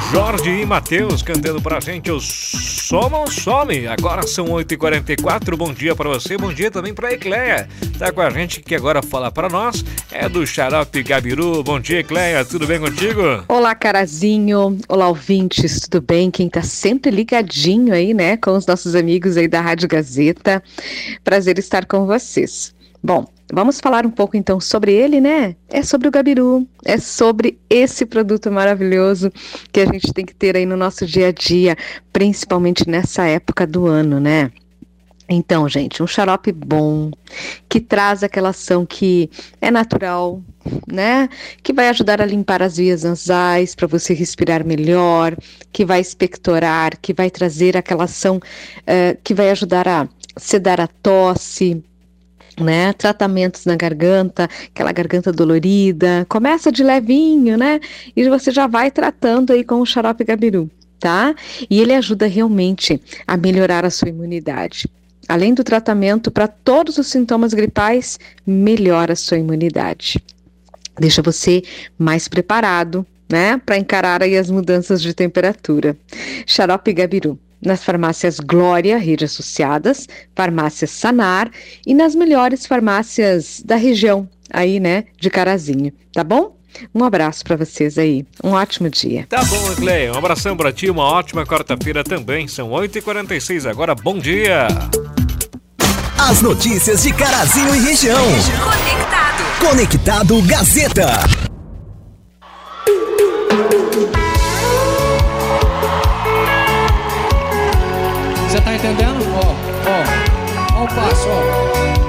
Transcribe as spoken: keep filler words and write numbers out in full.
Jorge e Matheus cantando pra gente o Soma ou Some. Agora são oito e quarenta e quatro. Bom dia pra você, bom dia também pra Ecleia. Tá com a gente que agora fala pra nós é do Xarope Gabiru. Bom dia, Ecleia, tudo bem contigo? Olá, Carazinho. Olá, ouvintes, tudo bem? Quem tá sempre ligadinho aí, né, com os nossos amigos aí da Rádio Gazeta. Prazer estar com vocês. Bom, vamos falar um pouco então sobre ele, né? É sobre o Gabiru, é sobre esse produto maravilhoso que a gente tem que ter aí no nosso dia a dia, principalmente nessa época do ano, né? Então, gente, um xarope bom, que traz aquela ação que é natural, né? Que vai ajudar a limpar as vias nasais para você respirar melhor, que vai expectorar, que vai trazer aquela ação uh, que vai ajudar a sedar a tosse, né, tratamentos na garganta, aquela garganta dolorida, começa de levinho, né, e você já vai tratando aí com o xarope Gabiru, tá? E ele ajuda realmente a melhorar a sua imunidade. Além do tratamento para todos os sintomas gripais, melhora a sua imunidade. Deixa você mais preparado, né, para encarar aí as mudanças de temperatura. Xarope Gabiru. Nas farmácias Glória, rede associadas, farmácias Sanar e nas melhores farmácias da região, aí, né, de Carazinho, tá bom? Um abraço para vocês aí, um ótimo dia. Tá bom, Ecleia, um abração para ti, uma ótima quarta-feira também, são oito e quarenta e seis agora, bom dia! As notícias de Carazinho e região. Conectado. Conectado Gazeta. Você tá entendendo? Ó, ó, ó o passo, ó.